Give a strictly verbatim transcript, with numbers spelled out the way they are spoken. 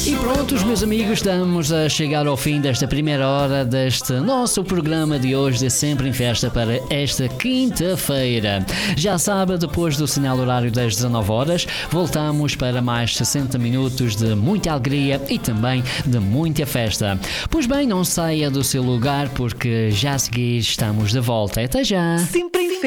E prontos, meus amigos, estamos a chegar ao fim desta primeira hora deste nosso programa de hoje de Sempre em Festa para esta quinta-feira. Já sabe, depois do sinal horário das dezanove horas, voltamos para mais sessenta minutos de muita alegria e também de muita festa. Pois bem, não saia do seu lugar porque já a seguir estamos de volta. Até já! Sempre em